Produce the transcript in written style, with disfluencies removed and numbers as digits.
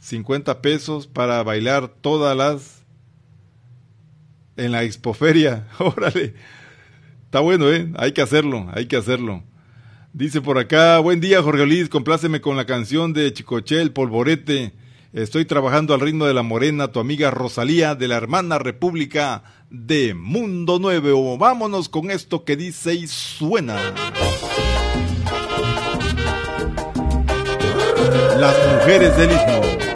50 pesos para bailar todas las en la expoferia. Órale, está bueno, hay que hacerlo, hay que hacerlo. Dice por acá, buen día Jorge Luis, compláceme con la canción de Chicoche, El Polvorete. Estoy trabajando al ritmo de la morena, tu amiga Rosalía de la hermana República de Mundo Nuevo. Vámonos con esto que dice y suena. Las mujeres del Istmo.